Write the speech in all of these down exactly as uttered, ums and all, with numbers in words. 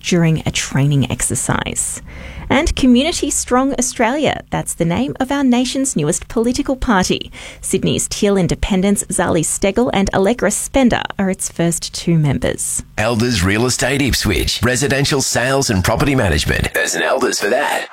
during a training exercise. And Community Strong Australia, that's the name of our nation's newest political party. Sydney's Teal Independents Zali Steggall and Allegra Spender are its first two members. Elders Real Estate Ipswich. Residential sales and property management. There's an Elders for that.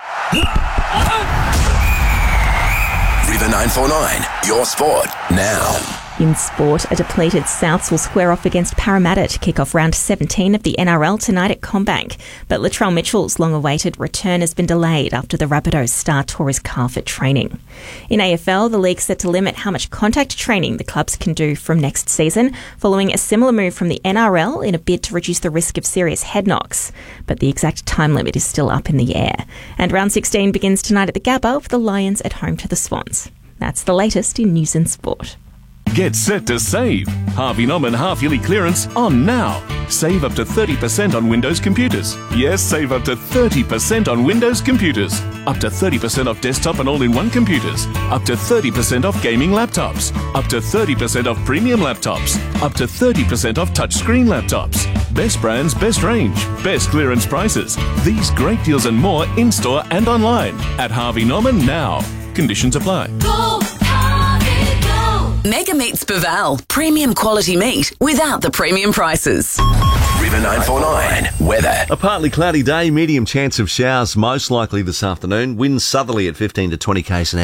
River nine four nine, your sport now. In sport, a depleted Souths will square off against Parramatta to kick off round seventeen of the N R L tonight at CommBank. But Latrell Mitchell's long-awaited return has been delayed after the Rabbitohs star tore his calf at training. In A F L, the league's set to limit how much contact training the clubs can do from next season, following a similar move from the N R L in a bid to reduce the risk of serious head knocks. But the exact time limit is still up in the air. And round sixteen begins tonight at the Gabba with the Lions at home to the Swans. That's the latest in news and sport. Get set to save. Harvey Norman half-yearly clearance on now. Save up to thirty percent on Windows computers. Yes, save up to thirty percent on Windows computers. Up to thirty percent off desktop and all-in-one computers. Up to thirty percent off gaming laptops. Up to thirty percent off premium laptops. Up to thirty percent off touchscreen laptops. Best brands, best range, best clearance prices. These great deals and more in-store and online at Harvey Norman now. Conditions apply. Go, Harvey, go! Mega Meats Baval. Premium quality meat without the premium prices. River nine four nine, weather. A partly cloudy day, medium chance of showers most likely this afternoon. Winds southerly at fifteen to twenty k's an hour.